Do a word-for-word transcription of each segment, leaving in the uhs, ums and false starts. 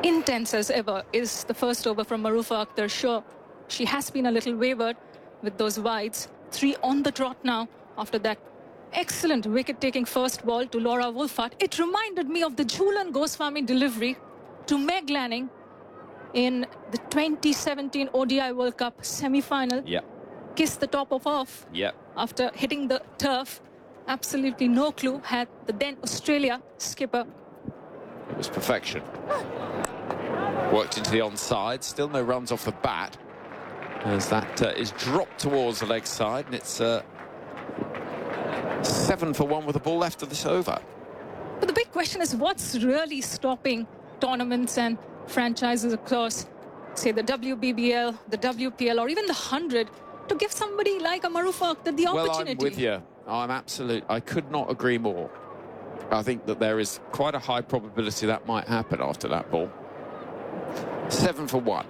intense as ever is the first over from Marufa Akhtar. Sure, she has been a little wavered with those wides. Three on the trot now after that excellent wicket-taking first ball to Laura Wolfart. It reminded me of the Jhulan Goswami delivery to Meg Lanning in the twenty seventeen O D I World Cup semi-final. Yeah. Kissed the top of off. Yeah. After hitting the turf. Absolutely no clue had the then Australia skipper. It was perfection. Worked into the onside. Still no runs off the bat, as that uh, is dropped towards the leg side, and it's uh, seven for one with the ball left of this over. But the big question is, what's really stopping tournaments and franchises across, say, the W B B L, the W P L, or even the hundred, to give somebody like a Marufa Akhtar the opportunity? Well, I'm with you. I'm absolute. I could not agree more. I think that there is quite a high probability that might happen after that ball. Seven for one.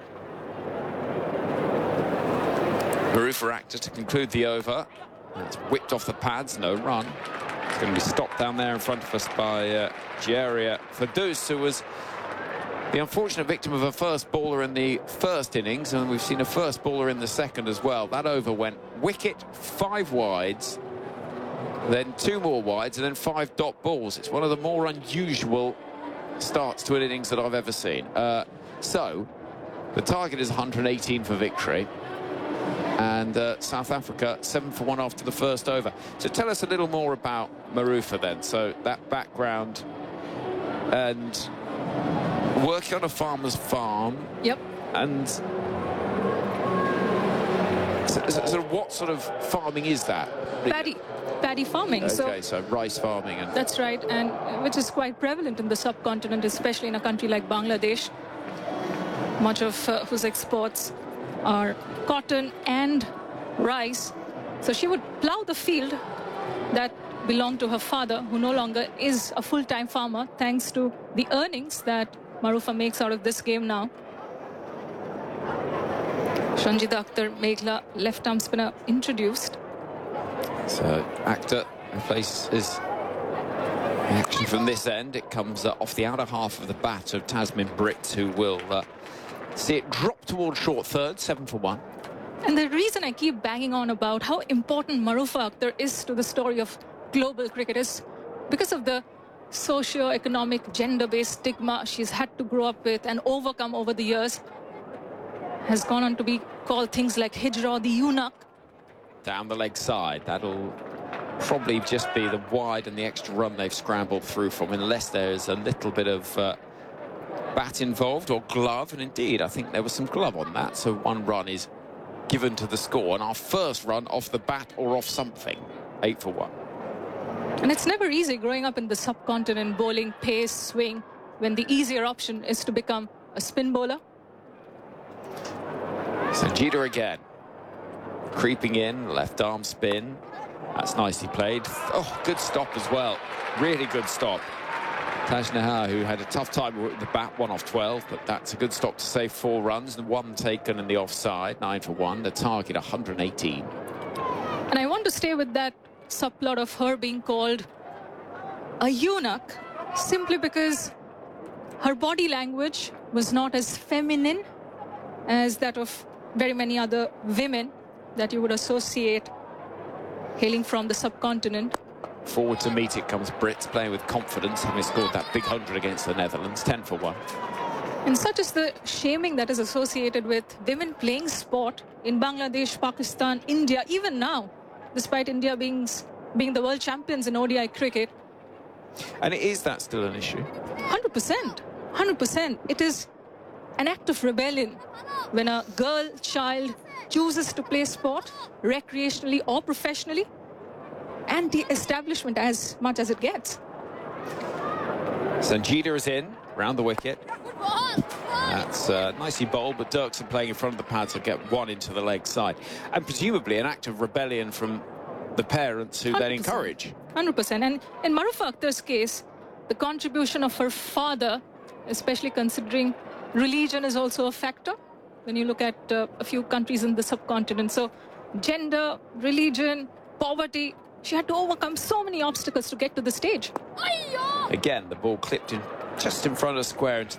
Marufa Akhtar to conclude the over. It's whipped off the pads, no run. It's going to be stopped down there in front of us by uh, Giaria Ferdous, who was the unfortunate victim of a first baller in the first innings, and we've seen a first baller in the second as well. That over went wicket, five wides, then two more wides, and then five dot balls. It's one of the more unusual starts to an innings that I've ever seen. Uh, so, the target is one hundred eighteen for victory. And uh, South Africa, seven for one after the first over. So tell us a little more about Marufa then. So that background and working on a farmer's farm. Yep. And so, so, so what sort of farming is that? Paddy. Paddy farming. Okay, so, so rice farming. And that's right, and which is quite prevalent in the subcontinent, especially in a country like Bangladesh, much of uh, whose exports are cotton and rice. So she would plow the field that belonged to her father, who no longer is a full-time farmer, thanks to the earnings that Marufa makes out of this game now. Shanjida Akhtar, Meghla, left-arm spinner, introduced. So Akhtar replaces the action from this end. It comes uh, off the outer half of the bat of Tasmin Brits, who will uh, see it drop towards short third, seven for one. And the reason I keep banging on about how important Marufa Akhtar is to the story of global cricket is because of the socio-economic, gender-based stigma she's had to grow up with and overcome over the years. Has gone on to be called things like Hijra, the eunuch. Down the leg side, that'll probably just be the wide and the extra run they've scrambled through from, unless there's a little bit of uh, bat involved or glove, and indeed I think there was some glove on that, so one run is given to the score, and our first run off the bat or off something, eight for one. And it's never easy growing up in the subcontinent, bowling pace, swing, when the easier option is to become a spin bowler. Sanjita again, creeping in, left arm spin. That's nicely played. Oh, good stop as well. Really good stop. Taj Nahar, who had a tough time with the bat, one off twelve, but that's a good stop to save four runs, and one taken in the offside, nine for one. The target, one hundred eighteen. And I want to stay with that subplot of her being called a eunuch, simply because her body language was not as feminine as that of very many other women that you would associate hailing from the subcontinent. Forward to meet it comes Brits, playing with confidence, having scored that big hundred against the Netherlands, ten for one. And such is the shaming that is associated with women playing sport in Bangladesh, Pakistan, India, even now, despite India being, being the world champions in O D I cricket. And is that still an issue? one hundred percent. one hundred percent. It is an act of rebellion when a girl child chooses to play sport, recreationally or professionally, anti-establishment as much as it gets. Sanjita is in, round the wicket. That's uh, nicely bowled, but Dirksen playing in front of the pads will get one into the leg side. And presumably an act of rebellion from the parents who then encourage. one hundred percent. And in Marufa Akhtar's case, the contribution of her father, especially considering religion, is also a factor when you look at uh, a few countries in the subcontinent. So gender, religion, poverty, she had to overcome so many obstacles to get to the stage. Again, the ball clipped in just in front of square into